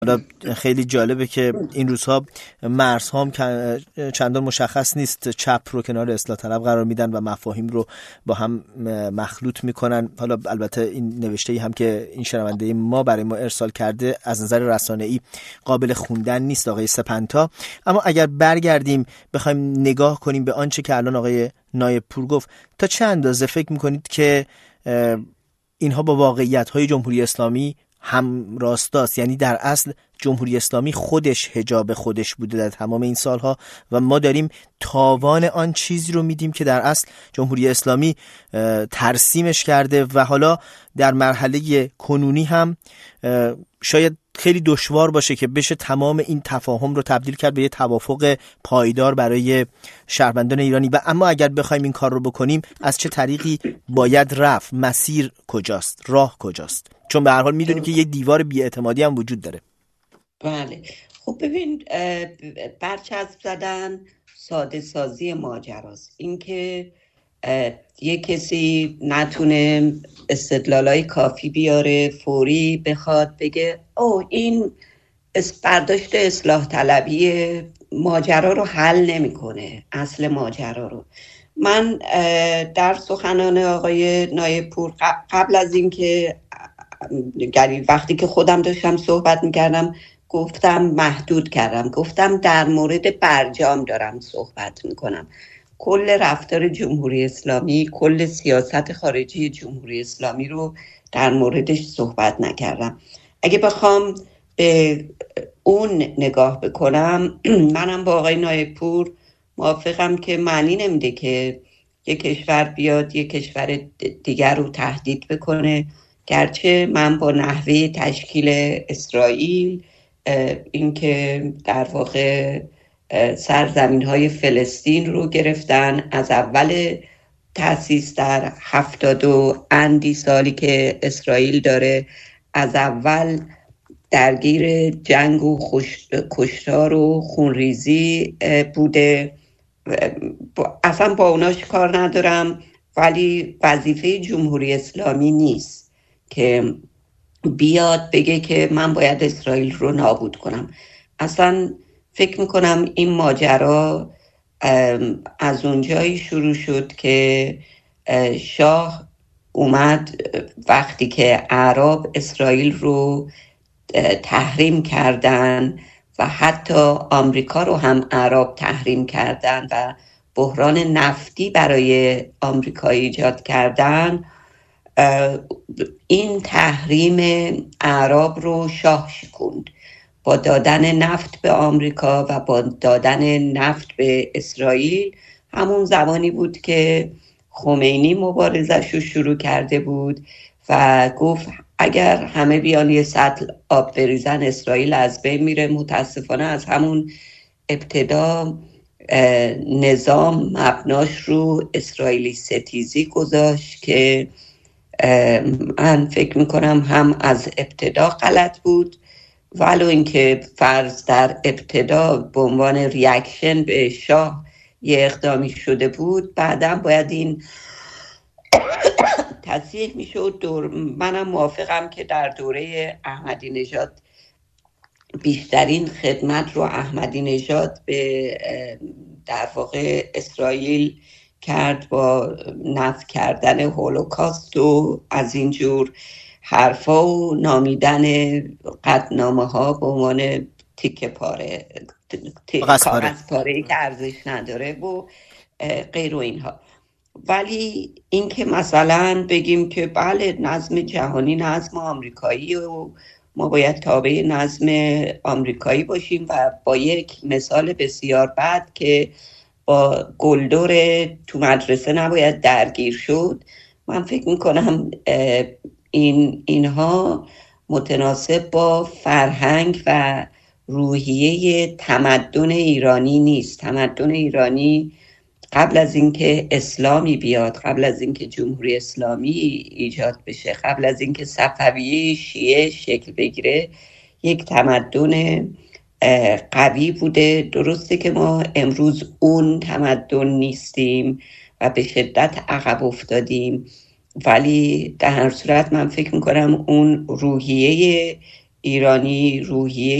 حالا خیلی جالبه که این روزها مرزها هم چندان مشخص نیست، چپ رو کنار اصلاح طلب قرار میدن و مفاهیم رو با هم مخلوط میکنن. حالا البته این نوشته‌ای هم که این شنونده ما برای ما ارسال کرده از نظر رسانه‌ای قابل خوندن نیست آقای سپنتا، اما اگر برگردیم بخوایم نگاه کنیم به آنچه که الان آقای نایب پور گفت، تا چه اندازه فکر میکنید که اینها با واقعیت‌های جمهوری اسلامی هم راستاست؟ یعنی در اصل جمهوری اسلامی خودش حجاب خودش بوده در تمام این سالها و ما داریم تاوان آن چیزی رو میدیم که در اصل جمهوری اسلامی ترسیمش کرده و حالا در مرحله کنونی هم شاید خیلی دشوار باشه که بشه تمام این تفاهم رو تبدیل کرد به یه توافق پایدار برای شهروندان ایرانی. و اما اگر بخوایم این کار رو بکنیم از چه طریقی باید رفت؟ مسیر کجاست؟ راه کجاست؟ چون به هر حال میدونیم که یک دیوار بی‌اعتمادی هم وجود داره. بله خب ببین، برچسب زدن ساده سازی ماجراست. اینکه یک کسی نتونه استدلالای کافی بیاره، فوری بخواد بگه او این برداشت اصلاح طلبی ماجرا رو حل نمیکنه، اصل ماجرا رو. من در سخنان آقای نایب پور قبل از این که وقتی که خودم داشتم صحبت میکردم گفتم محدود کردم، گفتم در مورد برجام دارم صحبت میکنم. کل رفتار جمهوری اسلامی، کل سیاست خارجی جمهوری اسلامی رو در موردش صحبت نکردم. اگه بخوام به اون نگاه بکنم، منم با آقای نایب پور موافقم که معنی نمیده که یک کشور بیاد یک کشور دیگر رو تهدید بکنه، گرچه من با نحوه تشکیل اسرائیل، اینکه در واقع سرزمین‌های فلسطین رو گرفتن از اول تأسیس در 70 اندی سالی که اسرائیل داره، از اول درگیر جنگ و کشتار و خونریزی بوده، اصلا با اوناش کار ندارم، ولی وظیفه جمهوری اسلامی نیست که بیاد بگه که من باید اسرائیل رو نابود کنم. اصلا فکر میکنم این ماجرا از اونجایی شروع شد که شاه اومد وقتی که اعراب اسرائیل رو تحریم کردن و حتی آمریکا رو هم اعراب تحریم کردن و بحران نفتی برای آمریکا ایجاد کردن، این تحریم اعراب رو شاه شکوند با دادن نفت به آمریکا و با دادن نفت به اسرائیل. همون زمانی بود که خمینی مبارزش رو شروع کرده بود و گفت اگر همه بیان یه سطل آب بریزن اسرائیل از بین میره. متاسفانه از همون ابتدا نظام مبناش رو اسرائیلی ستیزی گذاشت که من فکر میکنم هم از ابتدا غلط بود، ولو اینکه فرض در ابتدا به عنوان ریاکشن به شاه یه اقدامی شده بود، بعدم باید این تصحیح میشد. منم موافقم که در دوره احمدی نژاد بیشترین خدمت رو احمدی نژاد به در واقع اسرائیل کرد با نفی کردن هولوکاست و از اینجور حرفا و نامیدن قطعنامه ها به عنوان تیکه پاره، کاغذ پاره که ارزش نداره و غیر و اینها. ولی این که مثلا بگیم که بله نظم جهانی نظم آمریکایی و ما باید تابع نظم آمریکایی باشیم و با یک مثال بسیار بد که با گلدور تو مدرسه نباید درگیر شد، من فکر میکنم اینها متناسب با فرهنگ و روحیه تمدن ایرانی نیست. تمدن ایرانی قبل از اینکه اسلامی بیاد، قبل از اینکه جمهوری اسلامی ایجاد بشه، قبل از اینکه صفویه شیعه شکل بگیره، یک تمدن قوی بوده. درسته که ما امروز اون تمدن نیستیم و به شدت عقب افتادیم، ولی در هر صورت من فکر میکنم اون روحیه ایرانی روحیه